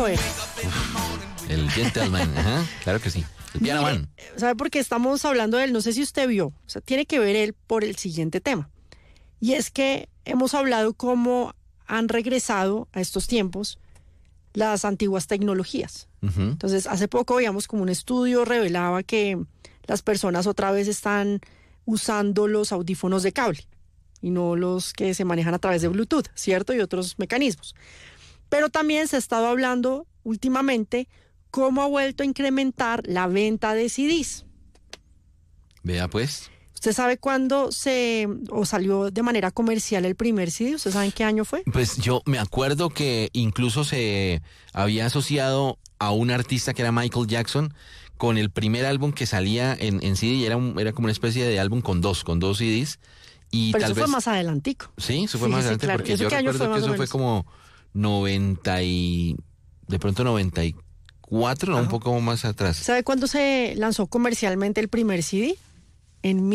ver. El Gentleman, ajá, claro que sí. El Piano Man. ¿Sabe por qué estamos hablando de él? No sé si usted vio. O sea, tiene que ver él por el siguiente tema. Y es que hemos hablado cómo han regresado a estos tiempos las antiguas tecnologías. Entonces, hace poco veíamos como un estudio revelaba que las personas otra vez están usando los audífonos de cable y no los que se manejan a través de Bluetooth, ¿cierto? Y otros mecanismos. Pero también se ha estado hablando últimamente cómo ha vuelto a incrementar la venta de CDs. Vea pues. ¿Usted sabe cuándo salió de manera comercial el primer CD? ¿Usted sabe en qué año fue? Pues yo me acuerdo que incluso se había asociado a un artista que era Michael Jackson con el primer álbum que salía en CD y era como una especie de álbum con dos CDs. Y pero tal eso vez fue más adelantico. Sí, eso fue más adelante, claro. porque yo recuerdo que eso fue como 94, no, un poco más atrás. ¿Sabe cuándo se lanzó comercialmente el primer CD? En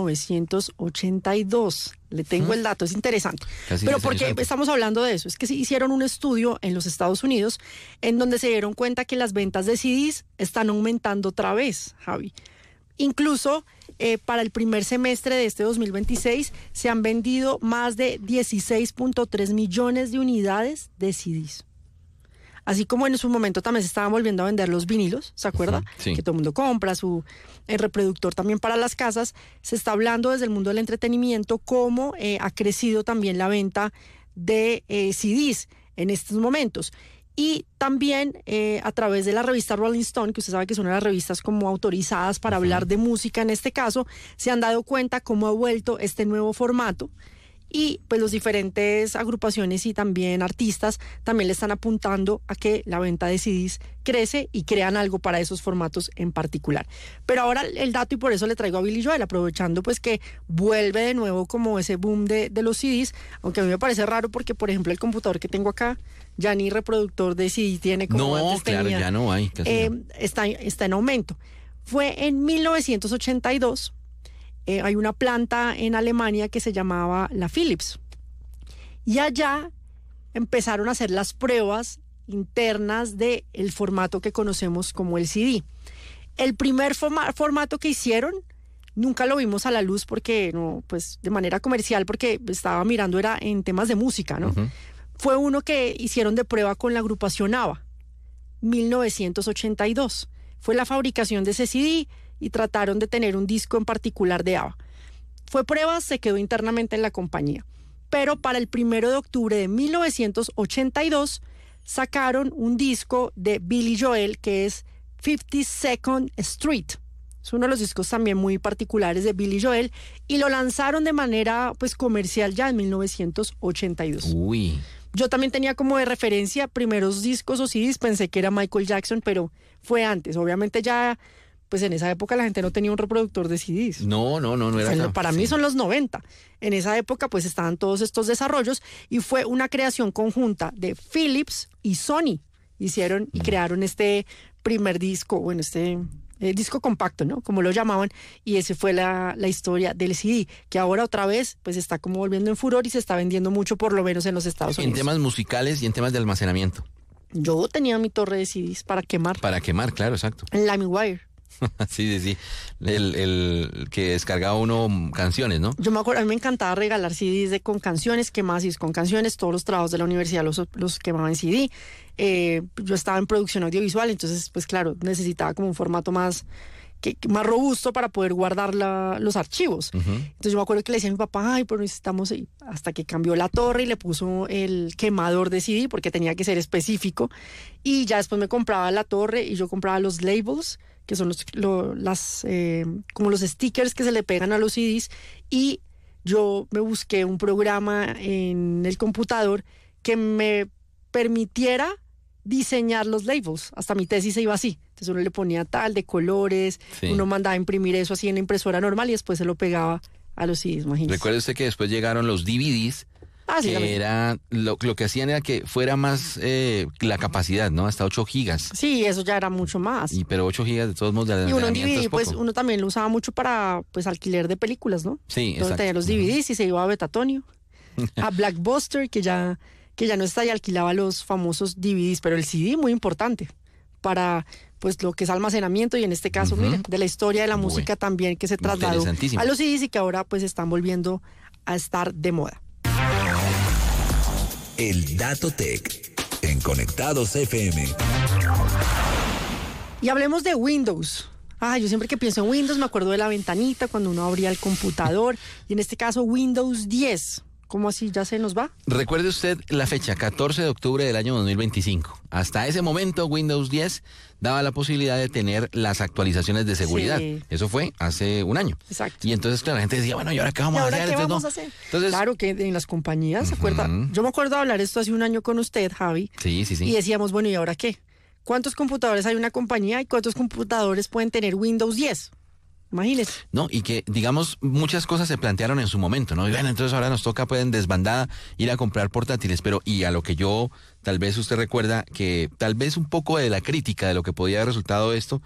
1982. Le tengo el dato, es interesante. Pero ¿por qué estamos hablando de eso? Es que se hicieron un estudio en los Estados Unidos en donde se dieron cuenta que las ventas de CDs están aumentando otra vez, Javi. Incluso para el primer semestre de este 2026 se han vendido más de 16.3 millones de unidades de CDs. Así como en su momento también se estaban volviendo a vender los vinilos, ¿se acuerda? Sí. Que todo el mundo compra el reproductor también para las casas. Se está hablando desde el mundo del entretenimiento cómo ha crecido también la venta de CDs en estos momentos. Y también a través de la revista Rolling Stone, que usted sabe que son las revistas como autorizadas para hablar de música en este caso, se han dado cuenta cómo ha vuelto este nuevo formato. Y pues los diferentes agrupaciones y también artistas también le están apuntando a que la venta de CDs crece y crean algo para esos formatos en particular. Pero ahora el dato, y por eso le traigo a Billy Joel, aprovechando pues que vuelve de nuevo como ese boom de los CDs, aunque a mí me parece raro porque, por ejemplo, el computador que tengo acá ya ni reproductor de CD tiene como antes tenía. No, claro, ya no hay. Está en aumento. Fue en 1982. Hay una planta en Alemania que se llamaba la Philips. Y allá empezaron a hacer las pruebas internas del formato que conocemos como el CD. El primer formato que hicieron nunca lo vimos a la luz porque no, pues de manera comercial, porque estaba mirando era en temas de música, ¿no? Fue uno que hicieron de prueba con la agrupación ABBA, 1982. Fue la fabricación de ese CD y trataron de tener un disco en particular de ABBA. Fue prueba, se quedó internamente en la compañía. Pero para el 1 de octubre de 1982 sacaron un disco de Billy Joel que es 52nd Street. Es uno de los discos también muy particulares de Billy Joel y lo lanzaron de manera pues comercial ya en 1982. Uy. Yo también tenía como de referencia primeros discos o CDs, pensé que era Michael Jackson, pero fue antes. Obviamente ya, pues en esa época la gente no tenía un reproductor de CDs. No era acá. Para mí son los 90. En esa época pues estaban todos estos desarrollos y fue una creación conjunta de Philips y Sony. Hicieron y crearon este primer disco, bueno, disco compacto, ¿no? Como lo llamaban, y esa fue la historia del CD, que ahora otra vez pues está como volviendo en furor y se está vendiendo mucho, por lo menos en los Estados Unidos. En temas musicales y en temas de almacenamiento. Yo tenía mi torre de CDs para quemar. Para quemar, claro, exacto. En LimeWire. Sí. El que descargaba uno canciones, ¿no? Yo me acuerdo, a mí me encantaba regalar CDs con canciones, quemar CDs con canciones, todos los trabajos de la universidad los quemaba en CD. Yo estaba en producción audiovisual, entonces, pues claro, necesitaba como un formato más robusto para poder guardar los archivos. Entonces yo me acuerdo que le decía a mi papá, ay, pero necesitamos, hasta que cambió la torre y le puso el quemador de CD, porque tenía que ser específico, y ya después me compraba la torre y yo compraba los labels, que son como los stickers que se le pegan a los CDs, y yo me busqué un programa en el computador que me permitiera diseñar los labels. Hasta mi tesis se iba así. Entonces uno le ponía tal de colores, uno mandaba a imprimir eso así en la impresora normal y después se lo pegaba a los CDs, imagínese. Recuerde usted que después llegaron los DVDs, que era lo que hacían era que fuera más la capacidad, ¿no? Hasta 8 gigas. Sí, eso ya era mucho más. Pero 8 gigas de todos modos de y uno en DVD, pues uno también lo usaba mucho para pues alquiler de películas, ¿no? Sí, entonces tenía los DVDs y se iba a Betatonio, a Blockbuster, que ya que ya no está y alquilaba los famosos DVDs, pero el CD muy importante para pues lo que es almacenamiento y en este caso, mire, de la historia de la música también que se trasladó a los CDs y que ahora pues están volviendo a estar de moda. El Dato Tech en Conectados FM. Y hablemos de Windows. Yo siempre que pienso en Windows me acuerdo de la ventanita cuando uno abría el computador y en este caso Windows 10. ¿Cómo así? ¿Ya se nos va? Recuerde usted la fecha, 14 de octubre del año 2025. Hasta ese momento, Windows 10 daba la posibilidad de tener las actualizaciones de seguridad. Sí. Eso fue hace un año. Exacto. Y entonces, claro, la gente decía, bueno, ¿y ahora qué vamos a hacer? ¿Qué vamos a hacer? Entonces, claro que en las compañías, ¿se acuerda? Yo me acuerdo de hablar esto hace un año con usted, Javi. Sí. Y decíamos, bueno, ¿y ahora qué? ¿Cuántos computadores hay en una compañía y cuántos computadores pueden tener Windows 10? Imagínese. No, y que, digamos, muchas cosas se plantearon en su momento, ¿no? Y bueno, entonces ahora nos toca, pues, en desbandada ir a comprar portátiles, pero, y a lo que yo, tal vez usted recuerda, que tal vez un poco de la crítica de lo que podía haber resultado esto,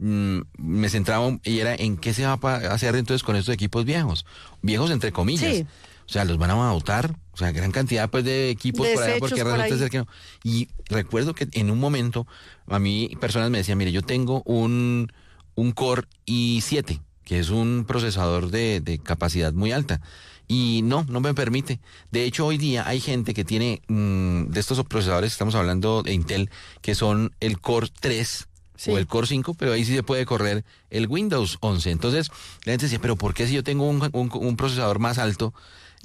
me centraba y era en qué se va a hacer entonces con estos equipos viejos entre comillas. Sí. O sea, los van a botar, o sea, gran cantidad pues de equipos por allá, porque resulta ser que no. Y recuerdo que en un momento, a mí personas me decían, mire, yo tengo un Core i7, que es un procesador de capacidad muy alta. Y no me permite. De hecho, hoy día hay gente que tiene de estos procesadores, estamos hablando de Intel, que son el Core 3 o el Core 5, pero ahí sí se puede correr el Windows 11. Entonces, la gente decía, pero ¿por qué si yo tengo un procesador más alto?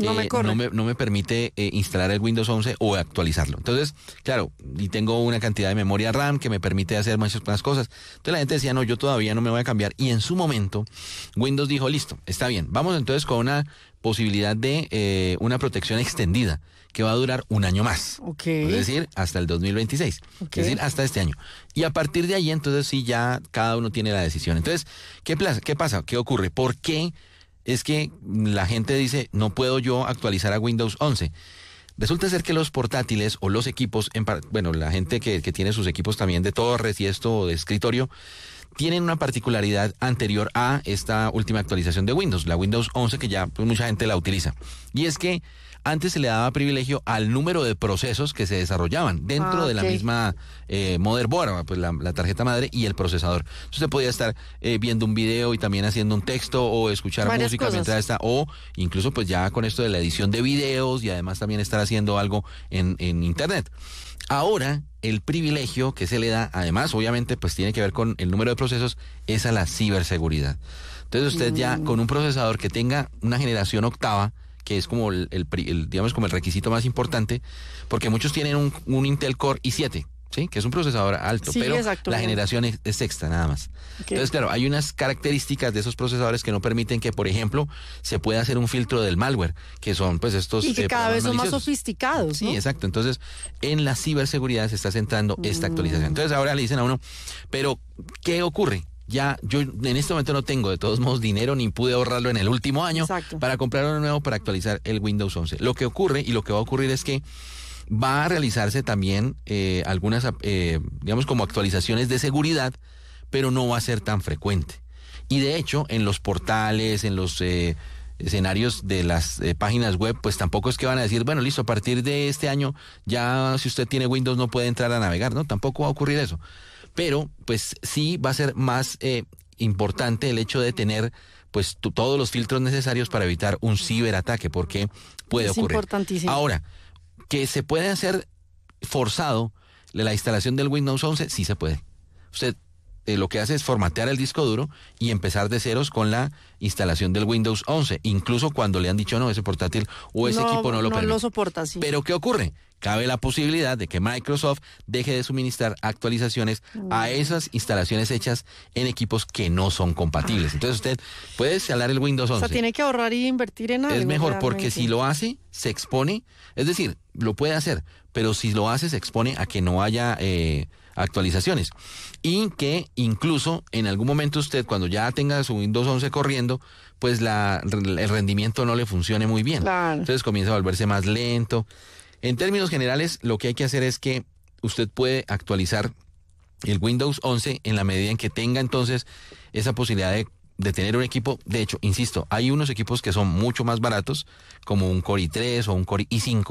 No me permite instalar el Windows 11 o actualizarlo. Entonces, claro, y tengo una cantidad de memoria RAM que me permite hacer muchas más cosas. Entonces la gente decía, no, yo todavía no me voy a cambiar. Y en su momento, Windows dijo, listo, está bien. Vamos entonces con una posibilidad de una protección extendida que va a durar un año más. Okay. Es decir, hasta el 2026. Okay. Es decir, hasta este año. Y a partir de ahí, entonces sí, ya cada uno tiene la decisión. Entonces, ¿qué pasa? ¿Qué ocurre? ¿Por qué es que la gente dice, no puedo yo actualizar a Windows 11? Resulta ser que los portátiles o los equipos, la gente que tiene sus equipos también de torres y esto de escritorio, tienen una particularidad anterior a esta última actualización de Windows, la Windows 11, que ya pues, mucha gente la utiliza. Y es que antes se le daba privilegio al número de procesos que se desarrollaban dentro de la misma motherboard, pues la tarjeta madre y el procesador. Entonces usted podía estar viendo un video y también haciendo un texto o escuchar música cosas mientras está, o incluso pues ya con esto de la edición de videos y además también estar haciendo algo en internet. Ahora, el privilegio que se le da, además, obviamente, pues tiene que ver con el número de procesos, es a la ciberseguridad. Entonces usted ya con un procesador que tenga una generación octava, que es como digamos como el requisito más importante, porque muchos tienen un Intel Core i7, ¿sí? Que es un procesador alto, pero la generación es sexta nada más. Okay. Entonces, claro, hay unas características de esos procesadores que no permiten que, por ejemplo, se pueda hacer un filtro del malware, que son pues estos y que cada vez son más sofisticados, ¿no? Sí, exacto. Entonces, en la ciberseguridad se está centrando esta actualización. Entonces, ahora le dicen a uno, pero ¿qué ocurre? Ya, yo en este momento no tengo de todos modos dinero ni pude ahorrarlo en el último año para comprar uno nuevo para actualizar el Windows 11. Lo que ocurre y lo que va a ocurrir es que va a realizarse también algunas, digamos, como actualizaciones de seguridad, pero no va a ser tan frecuente. Y de hecho, en los portales, en los escenarios de las páginas web, pues tampoco es que van a decir, bueno, listo, a partir de este año, ya si usted tiene Windows no puede entrar a navegar, ¿no? Tampoco va a ocurrir eso. Pero, pues sí va a ser más importante el hecho de tener pues todos los filtros necesarios para evitar un ciberataque, porque puede ocurrir. Es importantísimo. Ahora, que se puede hacer forzado la instalación del Windows 11, sí se puede. Usted lo que hace es formatear el disco duro y empezar de ceros con la instalación del Windows 11, incluso cuando le han dicho no, ese portátil o ese equipo no lo permite. No lo soporta, sí. Pero ¿qué ocurre? Cabe la posibilidad de que Microsoft deje de suministrar actualizaciones a esas instalaciones hechas en equipos que no son compatibles. Entonces usted puede instalar el Windows 11. O sea, tiene que ahorrar y invertir en algo. Es mejor realmente. porque si lo hace, se expone, es decir, lo puede hacer, pero si lo hace, se expone a que no haya actualizaciones. Y que incluso en algún momento usted, cuando ya tenga su Windows 11 corriendo, pues el rendimiento no le funcione muy bien. Claro. Entonces comienza a volverse más lento. En términos generales, lo que hay que hacer es que usted puede actualizar el Windows 11 en la medida en que tenga entonces esa posibilidad de tener un equipo. De hecho, insisto, hay unos equipos que son mucho más baratos, como un Core i3 o un Core i5,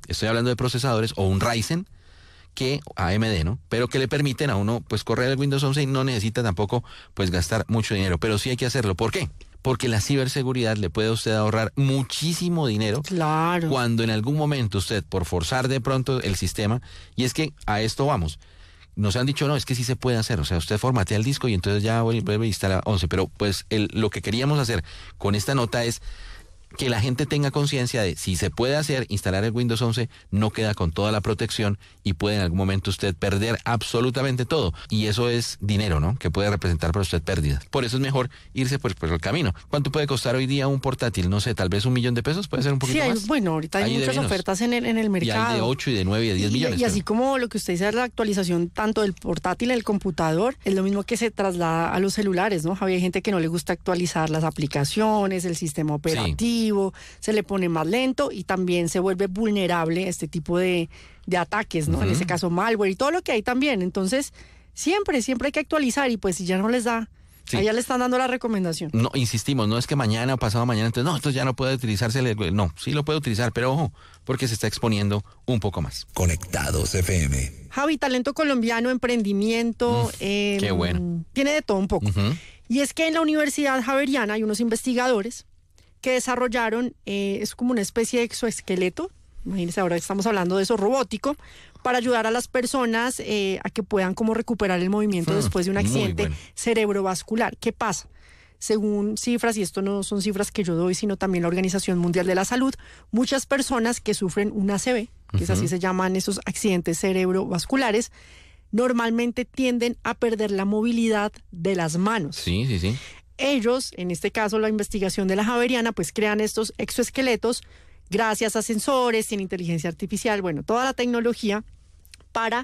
estoy hablando de procesadores, o un Ryzen, que AMD, ¿no? Pero que le permiten a uno pues correr el Windows 11 y no necesita tampoco pues gastar mucho dinero, pero sí hay que hacerlo. ¿Por qué? Porque la ciberseguridad le puede a usted ahorrar muchísimo dinero. Claro. Cuando en algún momento usted, por forzar de pronto el sistema, y es que a esto vamos, nos han dicho, no, es que sí se puede hacer, o sea, usted formatea el disco y entonces ya vuelve a instalar 11, pero pues lo que queríamos hacer con esta nota es que la gente tenga conciencia de si se puede hacer, instalar el Windows 11, no queda con toda la protección y puede en algún momento usted perder absolutamente todo. Y eso es dinero, ¿no? Que puede representar para usted pérdidas. Por eso es mejor irse por el camino. ¿Cuánto puede costar hoy día un portátil? No sé, tal vez $1.000.000, puede ser un poquito más. Bueno, ahorita hay muchas ofertas en el mercado. Y hay de 8 y de 9 y de 10 millones. Y así como lo que usted dice, la actualización tanto del portátil, el computador, es lo mismo que se traslada a los celulares, ¿no? Hay gente que no le gusta actualizar las aplicaciones, el sistema operativo, se le pone más lento y también se vuelve vulnerable a este tipo de ataques, ¿no? En este caso malware y todo lo que hay también. Entonces, siempre hay que actualizar y pues si ya no les da, allá le están dando la recomendación. No, insistimos, no es que mañana o pasado mañana, entonces no, esto ya no puede utilizarse. No, sí lo puede utilizar, pero ojo, porque se está exponiendo un poco más. Conectados FM. Javi, talento colombiano, emprendimiento. Qué bueno. Tiene de todo un poco. Y es que en la Universidad Javeriana hay unos investigadores que desarrollaron, es como una especie de exoesqueleto, imagínense, ahora estamos hablando de eso, robótico, para ayudar a las personas a que puedan como recuperar el movimiento después de un accidente cerebrovascular. ¿Qué pasa? Según cifras, y esto no son cifras que yo doy, sino también la Organización Mundial de la Salud, muchas personas que sufren un ACV, que es así se llaman esos accidentes cerebrovasculares, normalmente tienden a perder la movilidad de las manos. Sí. Ellos, en este caso la investigación de la Javeriana, pues crean estos exoesqueletos gracias a sensores, tiene inteligencia artificial, bueno, toda la tecnología para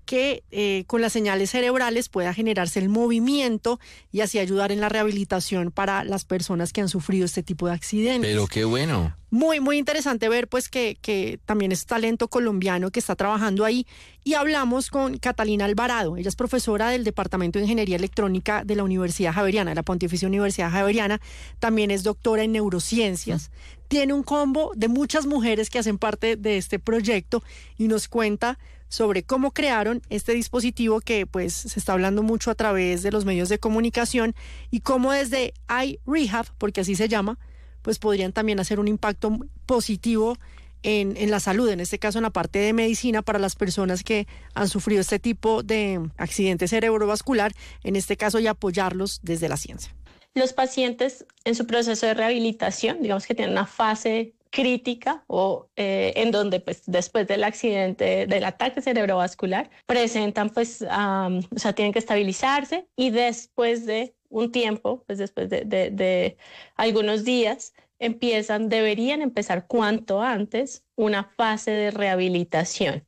que con las señales cerebrales pueda generarse el movimiento y así ayudar en la rehabilitación para las personas que han sufrido este tipo de accidentes. Pero qué bueno. Muy interesante ver pues que también es talento colombiano que está trabajando ahí. Y hablamos con Catalina Alvarado, ella es profesora del Departamento de Ingeniería Electrónica de la Universidad Javeriana, de la Pontificia Universidad Javeriana, también es doctora en neurociencias. Tiene un combo de muchas mujeres que hacen parte de este proyecto y nos cuenta sobre cómo crearon este dispositivo que pues se está hablando mucho a través de los medios de comunicación y cómo desde iRehab, porque así se llama, pues podrían también hacer un impacto positivo en la salud, en este caso en la parte de medicina para las personas que han sufrido este tipo de accidente cerebrovascular, en este caso y apoyarlos desde la ciencia. Los pacientes en su proceso de rehabilitación, digamos que tienen una fase crítica o en donde pues después del accidente, del ataque cerebrovascular, presentan pues, o sea, tienen que estabilizarse y después de un tiempo, pues después de algunos días, deberían empezar cuanto antes una fase de rehabilitación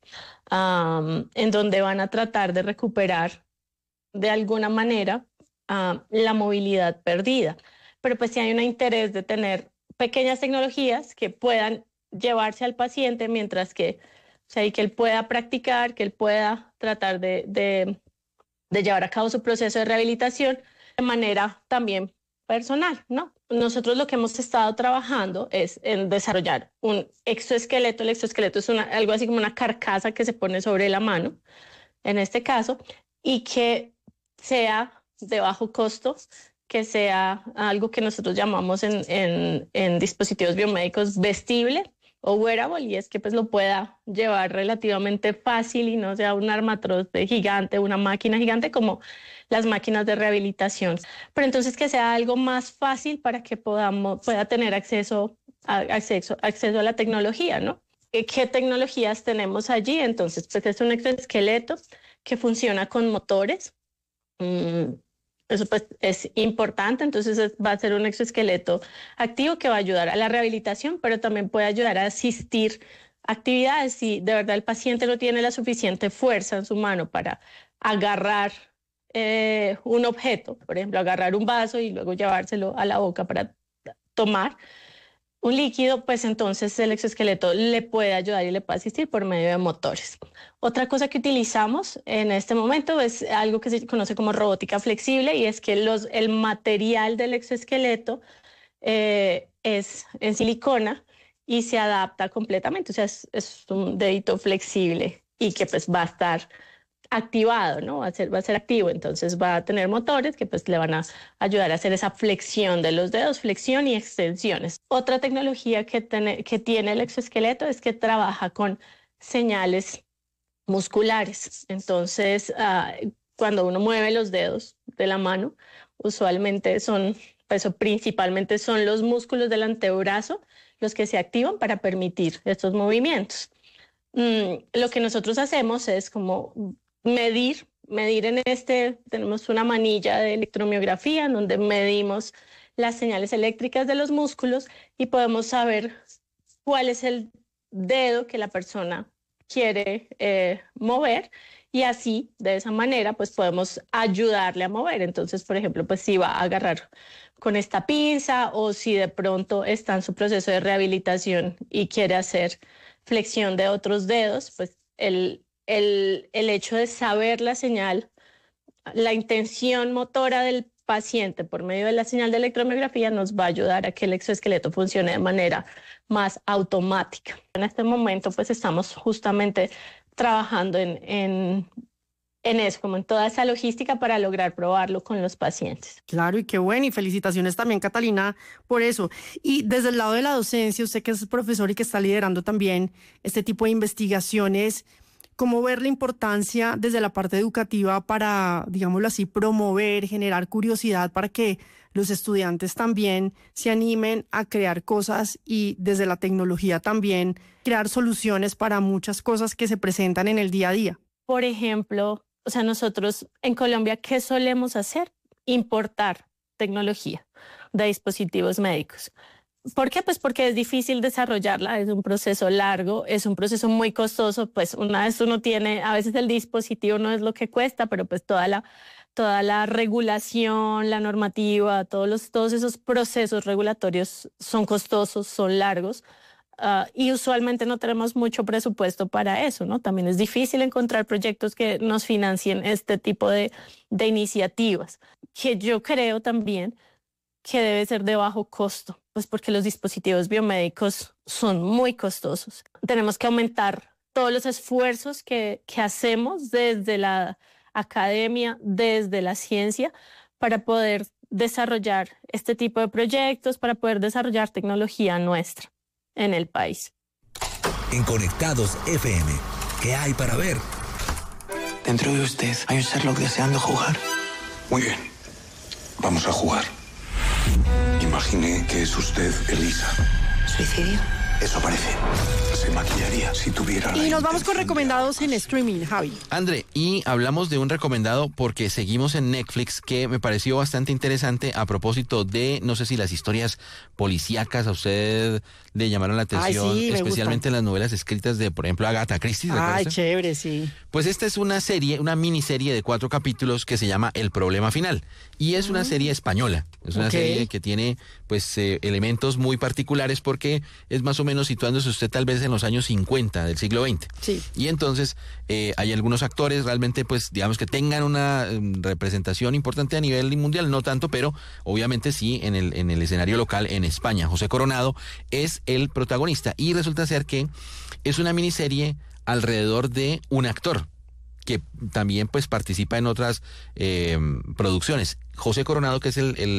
en donde van a tratar de recuperar de alguna manera la movilidad perdida. Pero pues sí hay un interés de tener pequeñas tecnologías que puedan llevarse al paciente mientras que, o sea, y que él pueda practicar, que él pueda tratar de llevar a cabo su proceso de rehabilitación de manera también personal, ¿no? Nosotros lo que hemos estado trabajando es en desarrollar un exoesqueleto. El exoesqueleto es algo así como una carcasa que se pone sobre la mano, en este caso, y que sea de bajo costo, que sea algo que nosotros llamamos en dispositivos biomédicos vestible o wearable, y es que pues lo pueda llevar relativamente fácil y no sea un armatroste gigante, una máquina gigante como las máquinas de rehabilitación. Pero entonces que sea algo más fácil para que pueda tener acceso a la tecnología, ¿no? ¿Qué tecnologías tenemos allí? Entonces, pues es un exoesqueleto que funciona con motores. Eso pues es importante, entonces va a ser un exoesqueleto activo que va a ayudar a la rehabilitación, pero también puede ayudar a asistir actividades si de verdad el paciente no tiene la suficiente fuerza en su mano para agarrar un objeto, por ejemplo, agarrar un vaso y luego llevárselo a la boca para tomar un líquido, pues entonces el exoesqueleto le puede ayudar y le puede asistir por medio de motores. Otra cosa que utilizamos en este momento es algo que se conoce como robótica flexible, y es que el material del exoesqueleto es en silicona y se adapta completamente. O sea, es un dedito flexible y que pues va a estar activado, ¿no? Va a ser activo, entonces va a tener motores que pues le van a ayudar a hacer esa flexión de los dedos, flexión y extensiones. Otra tecnología que tiene el exoesqueleto es que trabaja con señales musculares. Entonces, cuando uno mueve los dedos de la mano, usualmente principalmente son los músculos del antebrazo los que se activan para permitir estos movimientos. Lo que nosotros hacemos es como medir tenemos una manilla de electromiografía en donde medimos las señales eléctricas de los músculos y podemos saber cuál es el dedo que la persona quiere mover, y así, de esa manera, pues podemos ayudarle a mover. Entonces, por ejemplo, pues si va a agarrar con esta pinza o si de pronto está en su proceso de rehabilitación y quiere hacer flexión de otros dedos, pues el hecho de saber la señal, la intención motora del paciente por medio de la señal de electromiografía nos va a ayudar a que el exoesqueleto funcione de manera más automática. En este momento pues estamos justamente trabajando en eso, como en toda esa logística para lograr probarlo con los pacientes. Claro, y qué bueno, y felicitaciones también, Catalina, por eso. Y desde el lado de la docencia, usted que es profesor y que está liderando también este tipo de investigaciones, ¿cómo ver la importancia desde la parte educativa para, digámoslo así, promover, generar curiosidad para que los estudiantes también se animen a crear cosas y desde la tecnología también crear soluciones para muchas cosas que se presentan en el día a día? Por ejemplo, o sea, nosotros en Colombia, ¿qué solemos hacer? Importar tecnología de dispositivos médicos. ¿Por qué? Pues porque es difícil desarrollarla, es un proceso largo, es un proceso muy costoso, pues una vez uno tiene, a veces el dispositivo no es lo que cuesta, pero pues toda la regulación, la normativa, todos esos procesos regulatorios son costosos, son largos. Y usualmente no tenemos mucho presupuesto para eso, ¿no? También es difícil encontrar proyectos que nos financien este tipo de iniciativas, que yo creo también que debe ser de bajo costo, pues porque los dispositivos biomédicos son muy costosos. Tenemos que aumentar todos los esfuerzos que hacemos desde la academia, desde la ciencia, para poder desarrollar este tipo de proyectos, para poder desarrollar tecnología nuestra en el país. En Conectados FM, ¿qué hay para ver? Dentro de usted hay un Sherlock deseando jugar. Muy bien, vamos a jugar. Imagine que es usted Elisa. ¿Suicidio? Eso parece. Se maquillaría si tuviera la Y nos vamos con intención de recomendados en ahogarse. streaming, Javi. André, y hablamos de un recomendado porque seguimos en Netflix que me pareció bastante interesante a propósito de, no sé si las historias policíacas a usted le llamaron la atención, Ay, sí, me especialmente gustan. las novelas escritas de, por ejemplo, Agatha Christie. ¿recuerda Ay, usted? chévere, sí. Pues esta es una serie, una miniserie de 4 capítulos que se llama El Problema Final. Y es una serie española. Es una Ok. serie que tiene pues elementos muy particulares porque es más o menos situándose usted tal vez en los años 50 del siglo XX. Sí. Y entonces hay algunos actores realmente pues digamos que tengan una representación importante a nivel mundial, no tanto, pero obviamente sí en el escenario local en España. José Coronado es el protagonista y resulta ser que es una miniserie alrededor de un actor que también pues participa en otras producciones. José Coronado, que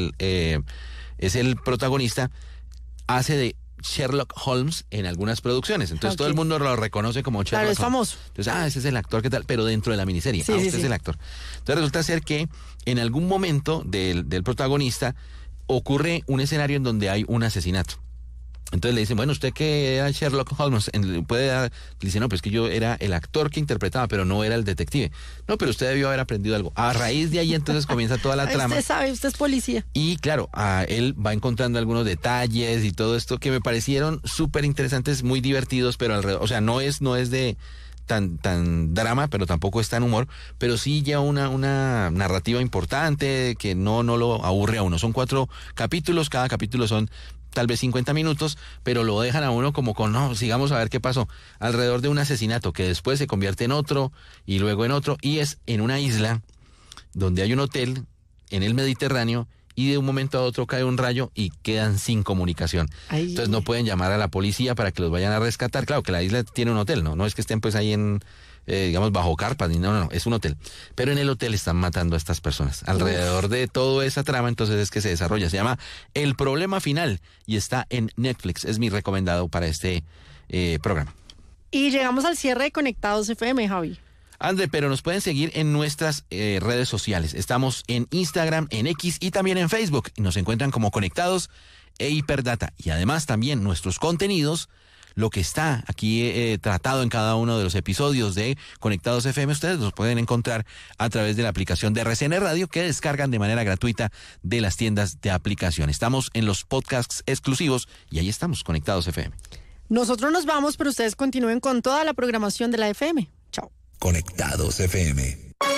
es el protagonista, hace de Sherlock Holmes en algunas producciones. Entonces todo el Ok. mundo lo reconoce como Sherlock Claro, es Holmes. famoso. Entonces, ese es el actor, ¿qué tal? Pero dentro de la miniserie. Sí, sí, usted sí. es el actor. Entonces resulta ser que en algún momento del protagonista ocurre un escenario en donde hay un asesinato. Entonces le dicen, bueno, usted que era Sherlock Holmes, le dice, no, pues que yo era el actor que interpretaba, pero no era el detective. No, pero usted debió haber aprendido algo. A raíz de ahí entonces comienza toda la trama. Usted sabe, usted es policía. Y claro, él va encontrando algunos detalles y todo esto que me parecieron súper interesantes, muy divertidos, pero alrededor, o sea, no es de tan drama, pero tampoco es tan humor, pero sí lleva una narrativa importante que no lo aburre a uno. Son 4 capítulos, cada capítulo son tal vez 50 minutos, pero lo dejan a uno como con, no, sigamos a ver qué pasó, alrededor de un asesinato que después se convierte en otro y luego en otro, y es en una isla donde hay un hotel en el Mediterráneo y de un momento a otro cae un rayo y quedan sin comunicación. Ay. Entonces no pueden llamar a la policía para que los vayan a rescatar. Claro que la isla tiene un hotel, no es que estén pues ahí en, digamos, bajo carpas, no, es un hotel. Pero en el hotel están matando a estas personas. Alrededor de toda esa trama, entonces es que se desarrolla. Se llama El Problema Final y está en Netflix. Es mi recomendado para este programa. Y llegamos al cierre de Conectados FM, Javi. André, pero nos pueden seguir en nuestras redes sociales. Estamos en Instagram, en X y también en Facebook. Y nos encuentran como Conectados e Hiperdata. Y además también nuestros contenidos, lo que está aquí tratado en cada uno de los episodios de Conectados FM, ustedes los pueden encontrar a través de la aplicación de RCN Radio que descargan de manera gratuita de las tiendas de aplicación. Estamos en los podcasts exclusivos y ahí estamos, Conectados FM. Nosotros nos vamos, pero ustedes continúen con toda la programación de la FM. Chao. Conectados FM.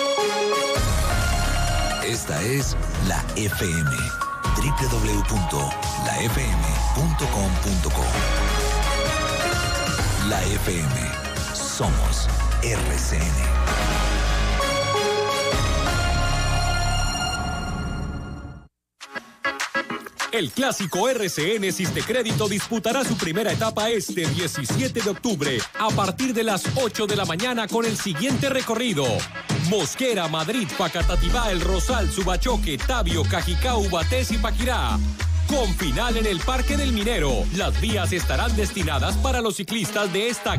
Esta es la FM. www.lafm.com.co. La FM. Somos RCN. El clásico RCN Sistecrédito disputará su primera etapa este 17 de octubre a partir de las 8 de la mañana con el siguiente recorrido: Mosquera, Madrid, Facatativá, El Rosal, Subachoque, Tabio, Cajicá, Ubatés y Paquirá. Con final en el Parque del Minero. Las vías estarán destinadas para los ciclistas de esta